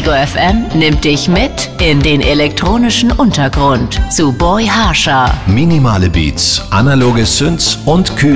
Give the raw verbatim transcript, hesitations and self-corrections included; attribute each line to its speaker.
Speaker 1: Ego F M nimmt dich mit in den elektronischen Untergrund zu Boy Harsher.
Speaker 2: Minimale Beats, analoge Synths und kühle